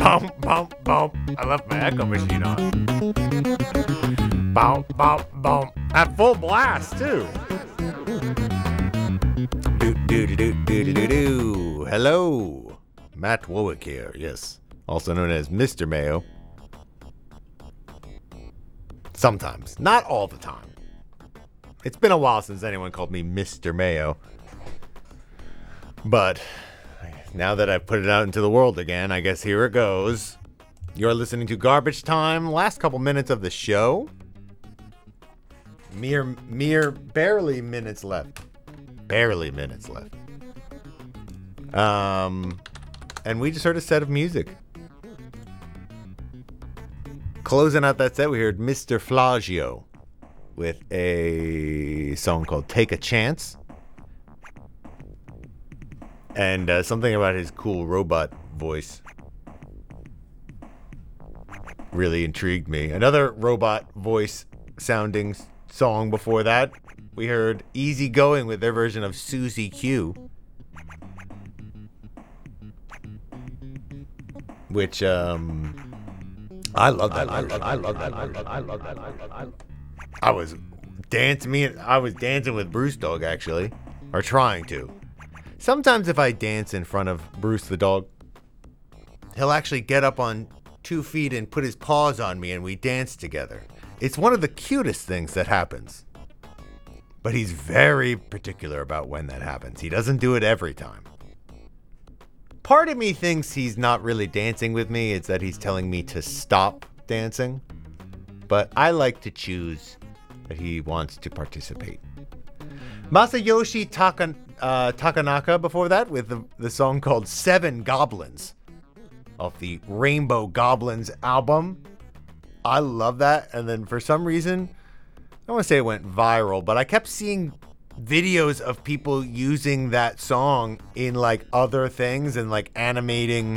Bump, bump, bump. I left my echo machine on. Bump, bump, bump. At full blast, too. Do. Hello. Matt Wowick here, yes. Also known as Mr. Mayo. Sometimes. Not all the time. It's been a while since anyone called me Mr. Mayo. But now that I've put it out into the world again, I guess here it goes. You're listening to Garbage Time. Last couple minutes of the show. Barely minutes left. And we just heard a set of music. Closing out that set, we heard Mr. Flagio with a song called Take a Chance. And something about his cool robot voice really intrigued me. Another robot voice sounding song before that, we heard Easy Going with their version of Susie Q. Which, I love that. I love that. I was dancing with Bruce Dog, actually. Or trying to. Sometimes if I dance in front of Bruce the dog, he'll actually get up on 2 feet and put his paws on me and we dance together. It's one of the cutest things that happens. But he's very particular about when that happens. He doesn't do it every time. Part of me thinks he's not really dancing with me. It's that he's telling me to stop dancing. But I like to choose that he wants to participate. Masayoshi Takanaka before that with the song called Seven Goblins off the Rainbow Goblins album. I love that. And then for some reason, I don't want to say it went viral, but I kept seeing videos of people using that song in like other things and like animating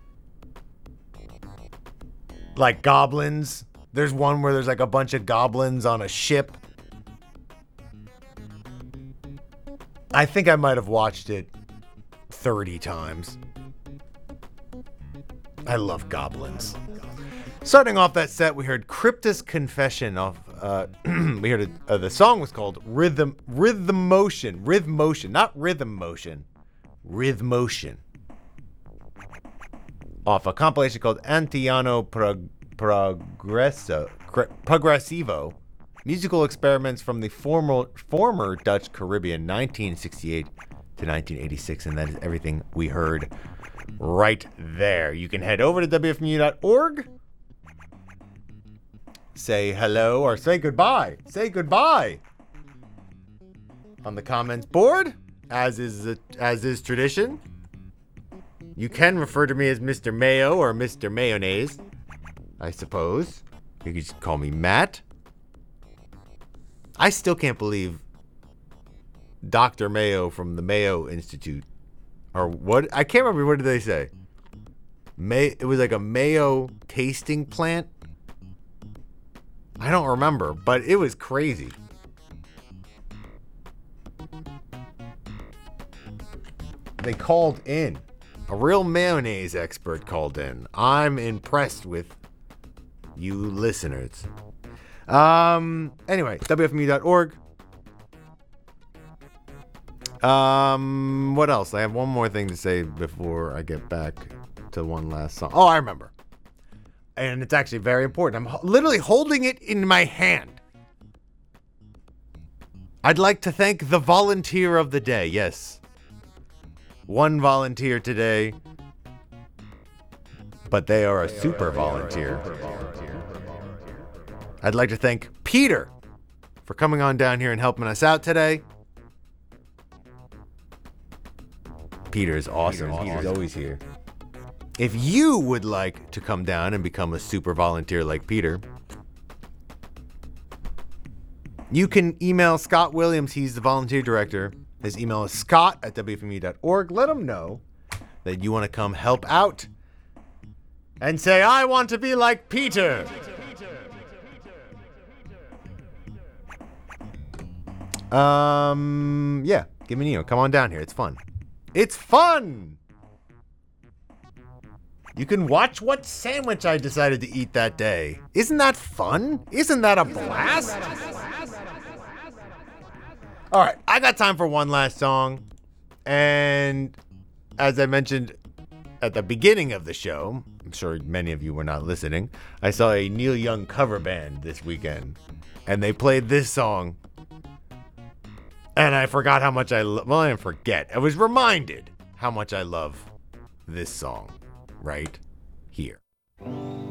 like goblins. There's one where there's like a bunch of goblins on a ship. I think I might have watched it 30 times. I love goblins. Starting off that set, we heard Cryptus Confession off. We heard the song was called Rhythm Motion, not Rhythm Motion, Rhythm Motion. Off a compilation called Antiano Progressivo. Musical experiments from the former Dutch Caribbean, 1968 to 1986, and that is everything we heard right there. You can head over to wfmu.org, say hello or say goodbye. Say goodbye on the comments board, as is tradition. You can refer to me as Mr. Mayo or Mr. Mayonnaise, I suppose. You can just call me Matt. I still can't believe Dr. Mayo from the Mayo Institute, or what? I can't remember. What did they say? It was like a Mayo tasting plant. I don't remember, but it was crazy. They called in. A real mayonnaise expert called in. I'm impressed with you listeners. Anyway, wfmu.org. What else? I have one more thing to say before I get back to one last song. Oh, I remember. And it's actually very important. I'm literally holding it in my hand. I'd like to thank the volunteer of the day. Yes. One volunteer today. But they are a super volunteer. I'd like to thank Peter for coming on down here and helping us out today. Peter's awesome. He's always here. If you would like to come down and become a super volunteer like Peter, you can email Scott Williams. He's the volunteer director. His email is scott@wfmu.org. Let him know that you want to come help out and say, I want to be like Peter. Yeah, give me, come on down here. It's fun. It's fun. You can watch what sandwich I decided to eat that day. Isn't that fun? Isn't that a blast? All right, I got time for one last song. And as I mentioned at the beginning of the show, I'm sure many of you were not listening, I saw a Neil Young cover band this weekend. And they played this song. And I forgot how much I didn't forget. I was reminded how much I love this song right here.